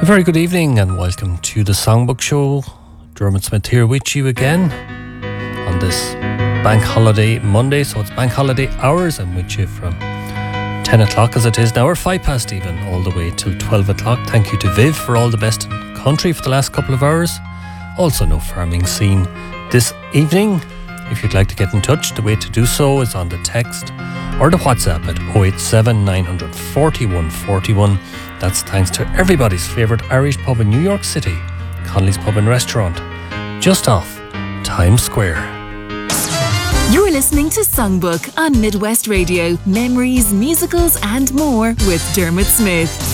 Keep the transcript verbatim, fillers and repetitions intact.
A very good evening and welcome to the Songbook Show. Dermot Smith here with you again on this Bank Holiday Monday. So it's Bank Holiday hours. I'm with you from ten o'clock as it is now, or five past even, all the way till twelve o'clock. Thank you to Viv for all the best in the country for the last couple of hours. Also no farming scene this evening. If you'd like to get in touch, the way to do so is on the text or the WhatsApp at oh eight seven nine four one four one. That's thanks to everybody's favourite Irish pub in New York City, Connolly's Pub and Restaurant, just off Times Square. You're listening to Songbook on Midwest Radio. Memories, musicals and more with Dermot Smith.